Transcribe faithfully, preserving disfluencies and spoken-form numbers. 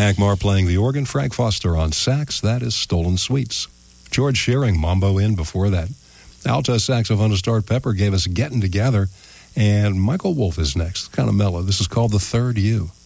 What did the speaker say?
Hank Marr playing the organ, Frank Foster on sax. That is Stolen Sweets. George Shearing, Mambo in before that. Alto saxophonist Art Pepper gave us Getting Together, and Michael Wolff is next. Kind of mellow. This is called The Third You.